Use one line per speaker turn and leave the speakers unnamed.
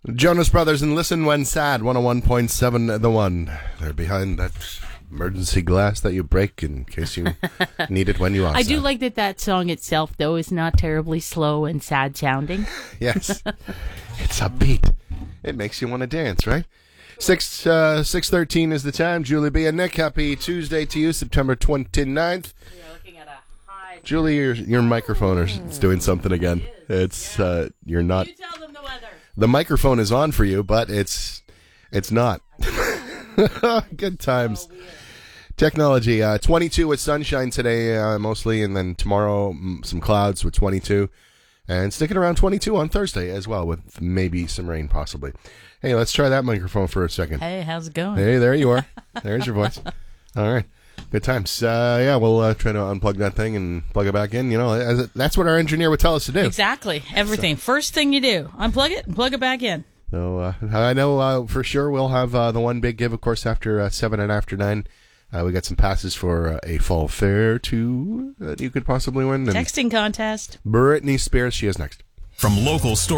Jonas Brothers and Listen When Sad, 101.7 The One. They're behind that emergency glass that you break in case you need it when you are
I
sad.
do like that song itself, though, is not terribly slow and sad sounding.
Yes. It's upbeat. It makes you want to dance, right? 6:13 is the time. Julie B. and Nick, happy Tuesday to you, September 29th.
You're looking at a high...
Julie, your microphone is doing something again. It's, you're not...
You tell them the weather.
The microphone is on for you, but it's not. Good times. Technology, 22 with sunshine today, mostly, and then tomorrow some clouds with 22. And sticking around 22 on Thursday as well, with maybe some rain possibly. Hey, let's try that microphone for a second.
Hey, how's it going?
Hey, there you are. There's your voice. All right. Good times. We'll try to unplug that thing and plug it back in. You know, that's what our engineer would tell us to do.
Exactly. Everything. First thing you do, unplug it and plug it back in.
So I know for sure we'll have the one big give, of course, after 7 and after 9. We got some passes for a fall fair, too, that you could possibly win. And
Texting contest.
Britney Spears, she is next.
From local stores.